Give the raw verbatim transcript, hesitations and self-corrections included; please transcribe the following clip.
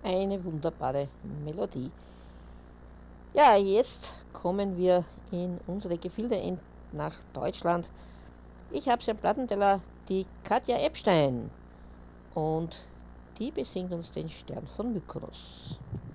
Eine wunderbare Melodie. Ja, jetzt kommen wir in unsere Gefilde nach Deutschland. Ich habe sie am Plattenteller, die Katja Epstein. Und die besingt uns den Stern von Mykonos.